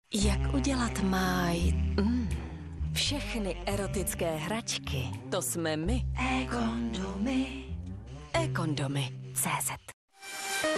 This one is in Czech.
Jak udělat máj? Všechny erotické hračky, to jsme my. E-kondomy. E-kondomy. CZ.